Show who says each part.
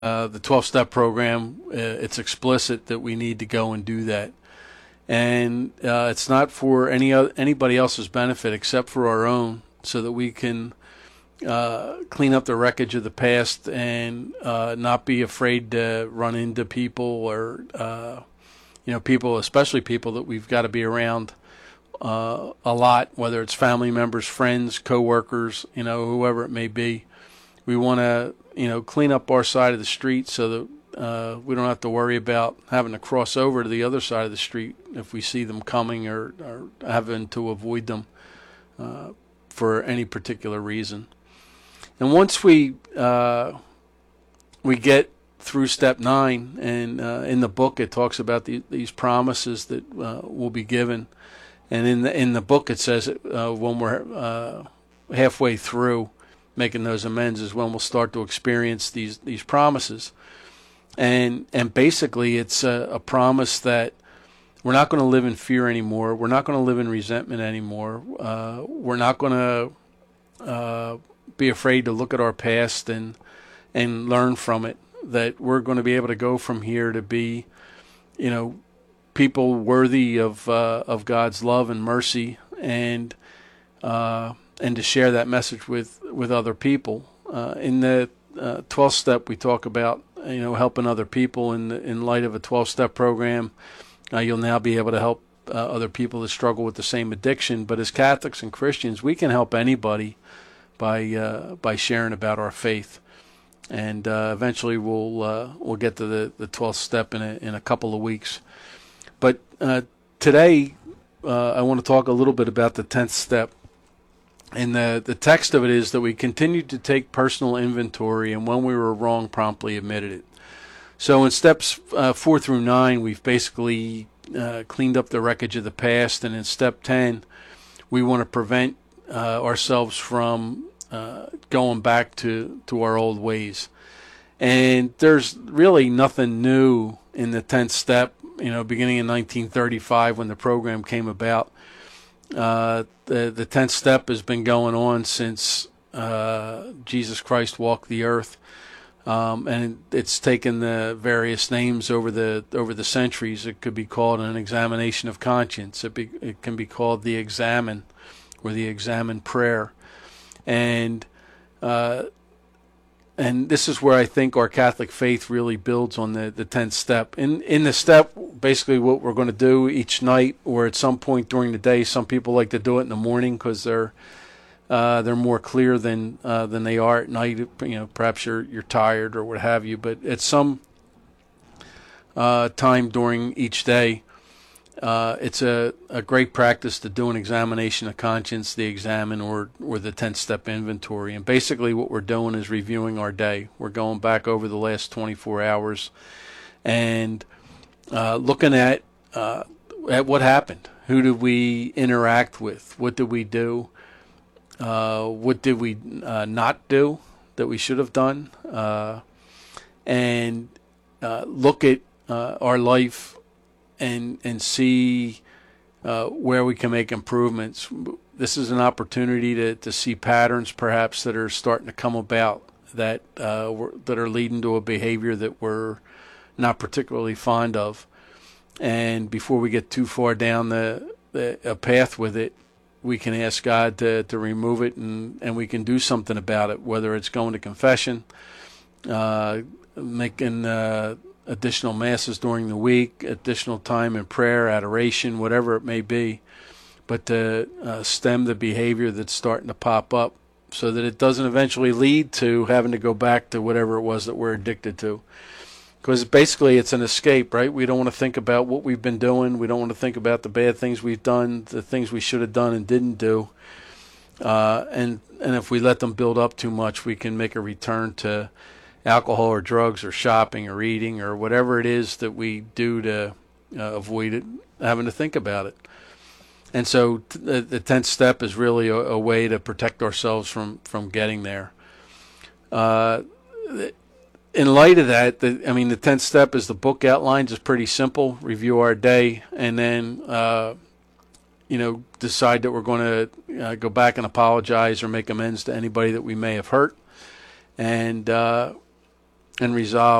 Speaker 1: the 12-step program, it's explicit that we need to go and do that. And it's not for anybody else's benefit except for our own, so that we can clean up the wreckage of the past and not be afraid to run into people or people, especially people that we've got to be around a lot, whether it's family members, friends, coworkers, whoever it may be. We want to clean up our side of the street so that we don't have to worry about having to cross over to the other side of the street if we see them coming or having to avoid them for any particular reason. And once we get through step 9, and in the book it talks about these promises that will be given, and in the book it says when we're halfway through making those amends is when we'll start to experience these promises, and basically it's a promise that we're not going to live in fear anymore. We're not going to live in resentment anymore. We're not going to be afraid to look at our past and learn from it. That we're going to be able to go from here to be, people worthy of God's love and mercy, and to share that message with other people. In the 12th step, we talk about helping other people in light of a 12-step program. You'll now be able to help other people that struggle with the same addiction. But as Catholics and Christians, we can help anybody by sharing about our faith. And eventually we'll get to the 12th step in a couple of weeks. But today I want to talk a little bit about the 10th step. And the text of it is that we continued to take personal inventory, and when we were wrong, promptly admitted it. So in steps 4 through 9, we've basically cleaned up the wreckage of the past. And in step 10, we want to prevent ourselves from going back to our old ways. And there's really nothing new in the 10th step, beginning in 1935 when the program came about. The 10th step has been going on since Jesus Christ walked the earth. And it's taken the various names over the centuries. It could be called an examination of conscience. It can be called the examen or the examen prayer. And this is where I think our Catholic faith really builds on the 10th step. In the step, basically what we're going to do each night or at some point during the day, some people like to do it in the morning because they're more clear than they are at night. Perhaps you're tired or what have you. But at some time during each day, it's a great practice to do an examination of conscience, the examen, or the 10th step inventory. And basically what we're doing is reviewing our day. We're going back over the last 24 hours and looking at what happened. Who did we interact with? What did we do? What did we not do that we should have done? And look at our life and see where we can make improvements. This is an opportunity to see patterns perhaps that are starting to come about that are leading to a behavior that we're not particularly fond of. And before we get too far down a path with it, we can ask God to remove it, and we can do something about it, whether it's going to confession, making additional masses during the week, additional time in prayer, adoration, whatever it may be, but to stem the behavior that's starting to pop up so that it doesn't eventually lead to having to go back to whatever it was that we're addicted to. Because basically it's an escape, right? We don't want to think about what we've been doing. We don't want to think about the bad things we've done, the things we should have done and didn't do. And if we let them build up too much, we can make a return to alcohol or drugs or shopping or eating or whatever it is that we do to avoid it, having to think about it. And so the 10th step is really a way to protect ourselves from getting there. In light of that, the 10th step is the book outlines is pretty simple. Review our day, and then decide that we're going to go back and apologize or make amends to anybody that we may have hurt, and and resolve